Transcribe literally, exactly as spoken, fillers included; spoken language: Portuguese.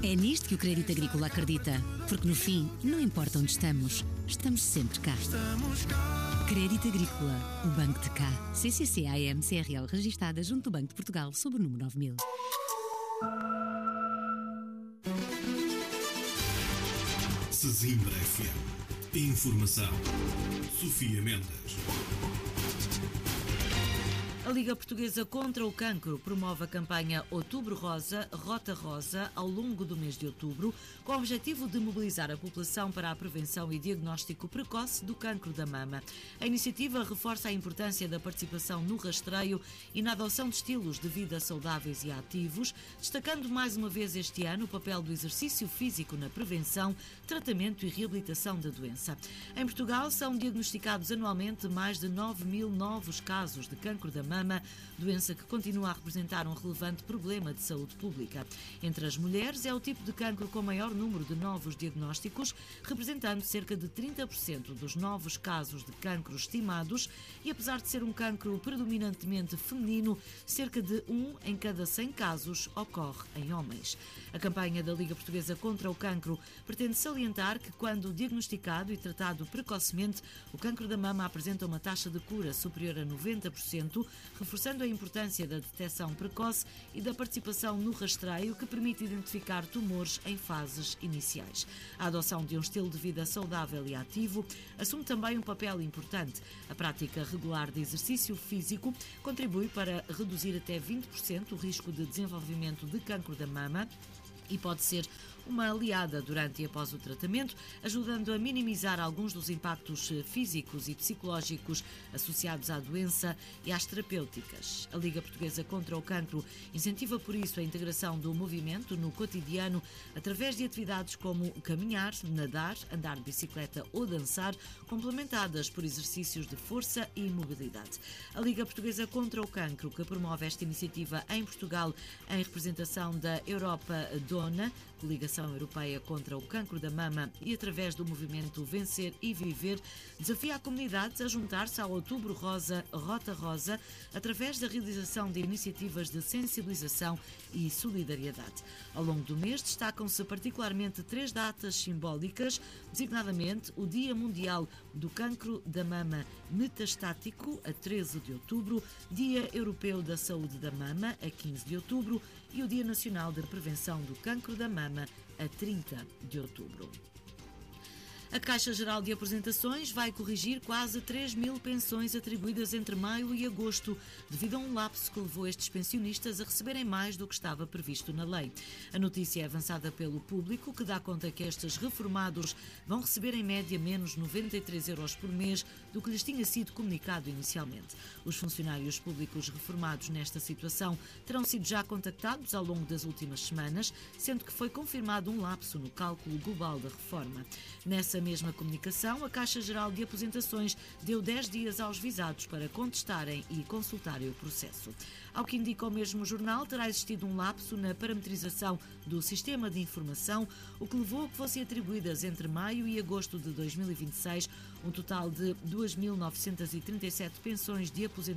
É nisto que o Crédito Agrícola acredita, porque no fim, não importa onde estamos, estamos sempre cá. Crédito Agrícola, o Banco de cá. C C C A M C R L registada junto do Banco de Portugal sob o número nove mil. Sesimbra F M. Informação. Sofia Mendes. A Liga Portuguesa contra o Cancro promove a campanha Outubro Rosa, Rota Rosa, ao longo do mês de outubro, com o objetivo de mobilizar a população para a prevenção e diagnóstico precoce do cancro da mama. A iniciativa reforça a importância da participação no rastreio e na adoção de estilos de vida saudáveis e ativos, destacando mais uma vez este ano o papel do exercício físico na prevenção, tratamento e reabilitação da doença. Em Portugal são diagnosticados anualmente mais de nove mil novos casos de cancro da mama, doença que continua a representar um relevante problema de saúde pública. Entre as mulheres é o tipo de cancro com maior número de novos diagnósticos, representando cerca de trinta por cento dos novos casos de cancro estimados e, apesar de ser um cancro predominantemente feminino, cerca de um em cada cem casos ocorre em homens. A campanha da Liga Portuguesa contra o Cancro pretende salientar que, quando diagnosticado e tratado precocemente, o cancro da mama apresenta uma taxa de cura superior a noventa por cento, reforçando a importância da detecção precoce e da participação no rastreio, que permite identificar tumores em fases iniciais. A adoção de um estilo de vida saudável e ativo assume também um papel importante. A prática regular de exercício físico contribui para reduzir até vinte por cento o risco de desenvolvimento de cancro da mama e pode ser uma aliada durante e após o tratamento, ajudando a minimizar alguns dos impactos físicos e psicológicos associados à doença e às terapêuticas. A Liga Portuguesa contra o Cancro incentiva, por isso, a integração do movimento no cotidiano através de atividades como caminhar, nadar, andar de bicicleta ou dançar, complementadas por exercícios de força e mobilidade. A Liga Portuguesa contra o Cancro, que promove esta iniciativa em Portugal em representação da Europa Dona, Coligação Europeia contra o Cancro da Mama, e através do movimento Vencer e Viver, desafia a comunidade a juntar-se ao Outubro Rosa, Rota Rosa, através da realização de iniciativas de sensibilização e solidariedade. Ao longo do mês destacam-se particularmente três datas simbólicas, designadamente o Dia Mundial do Cancro da Mama Metastático, a treze de outubro, Dia Europeu da Saúde da Mama, a quinze de outubro, e o Dia Nacional de Prevenção do Cancro da Mama, a trinta de outubro. A Caixa Geral de Apresentações vai corrigir quase três mil pensões atribuídas entre maio e agosto, devido a um lapso que levou estes pensionistas a receberem mais do que estava previsto na lei. A notícia é avançada pelo Público, que dá conta que estes reformados vão receber em média menos noventa e três euros por mês do que lhes tinha sido comunicado inicialmente. Os funcionários públicos reformados nesta situação terão sido já contactados ao longo das últimas semanas, sendo que foi confirmado um lapso no cálculo global da reforma. Nessa mesma comunicação, a Caixa Geral de Aposentações deu dez dias aos visados para contestarem e consultarem o processo. Ao que indica o mesmo jornal, terá existido um lapso na parametrização do sistema de informação, o que levou a que fossem atribuídas entre maio e agosto de dois mil e vinte e seis um total de duas mil novecentas e trinta e sete pensões de aposentadoria